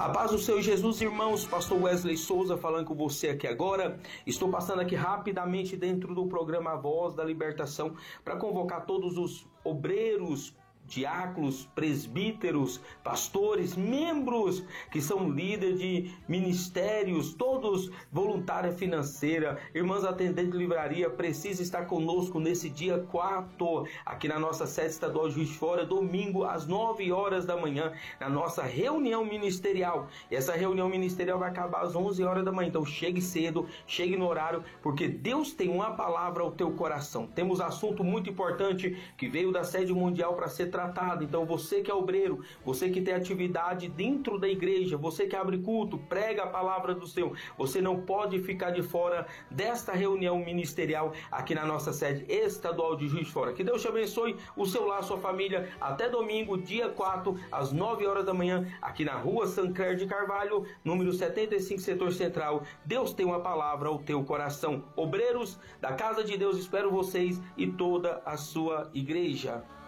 A paz do Senhor Jesus, irmãos, pastor Wesley Souza falando com você aqui agora. Estou passando aqui rapidamente dentro do programa Voz da Libertação para convocar todos os obreiros, diáconos, presbíteros, pastores, membros que são líderes de ministérios, todos voluntária financeira, irmãs atendentes de livraria, precisa estar conosco nesse dia 4, aqui na nossa sede estadual de Juiz de Fora, domingo às 9 horas da manhã, na nossa reunião ministerial. E essa reunião ministerial vai acabar às 11 horas da manhã, então chegue cedo, chegue no horário, porque Deus tem uma palavra ao teu coração. Temos assunto muito importante que veio da sede mundial para ser tratado. Então você que é obreiro, você que tem atividade dentro da igreja, você que abre culto, prega a palavra do Senhor, você não pode ficar de fora desta reunião ministerial aqui na nossa sede estadual de Juiz de Fora. Que Deus te abençoe, o seu lar, a sua família, até domingo, dia 4, às 9 horas da manhã, aqui na rua Sancler de Carvalho, número 75, setor central. Deus tem uma palavra ao teu coração. Obreiros da Casa de Deus, espero vocês e toda a sua igreja.